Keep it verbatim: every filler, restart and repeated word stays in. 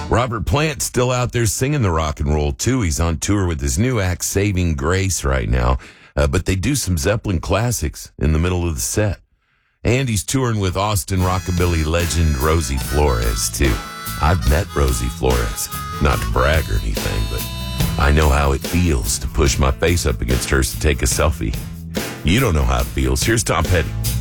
Robert Plant's still out there singing the rock and roll, too. He's on tour with his new act, Saving Grace, right now. Uh, but they do some Zeppelin classics in the middle of the set. And he's touring with Austin rockabilly legend Rosie Flores, too. I've met Rosie Flores. Not to brag or anything, but I know how it feels to push my face up against hers to take a selfie. You don't know how it feels. Here's Tom Petty.